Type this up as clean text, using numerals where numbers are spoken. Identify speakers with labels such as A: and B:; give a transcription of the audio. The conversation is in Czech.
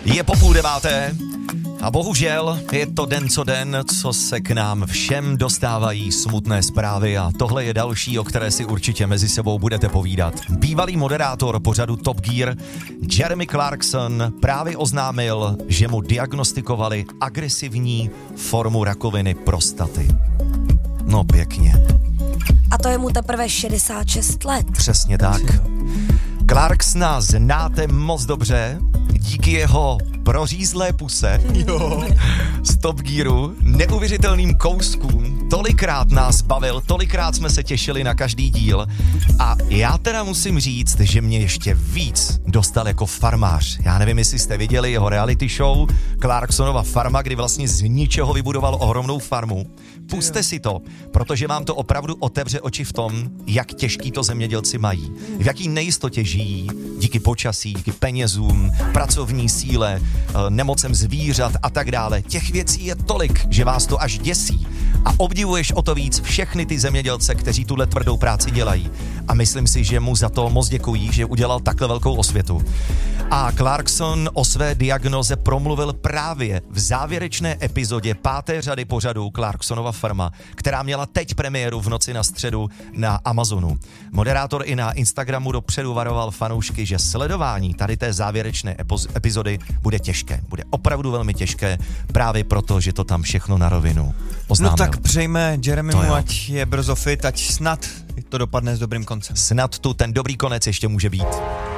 A: Je po 8:30 a bohužel je to den co den, co se k nám všem dostávají smutné zprávy a tohle je další, o které si určitě mezi sebou budete povídat. Bývalý moderátor pořadu Top Gear Jeremy Clarkson právě oznámil, že mu diagnostikovali agresivní formu rakoviny prostaty. No pěkně.
B: A to je mu teprve 66 let.
A: Přesně tak. Clarksona znáte moc dobře díky jeho prořízlé puse z Top Gearu, neuvěřitelným kouskům. Tolikrát nás bavil, tolikrát jsme se těšili na každý díl a já teda musím říct, že mě ještě víc dostal jako farmář. Já nevím, jestli jste viděli jeho reality show Clarksonova farma, kdy vlastně z ničeho vybudoval ohromnou farmu. Pusťte si to, protože vám to opravdu otevře oči v tom, jak těžký to zemědělci mají. V jaký nejistotě žijí, díky počasí, díky penězům, pracovní síle, nemocem zvířat a tak dále. Těch věcí je tolik, že vás to až děsí. A obdivuješ o to víc všechny ty zemědělce, kteří tuhle tvrdou práci dělají. A myslím si, že mu za to moc děkují, že udělal takhle velkou osvětu. A Clarkson o své diagnoze promluvil právě v závěrečné epizodě 5. řady pořadu Clarksonova farma, která měla teď premiéru v noci na středu na Amazonu. Moderátor i na Instagramu dopředu varoval fanoušky, že sledování tady té závěrečné epizody bude těžké. Bude opravdu velmi těžké, právě proto, že to tam všechno na rovinu oznámil.
C: No tak přejme Jeremymu, ať je brzo fit, ať snad to dopadne s dobrým koncem.
A: Snad tu ten dobrý konec ještě může být.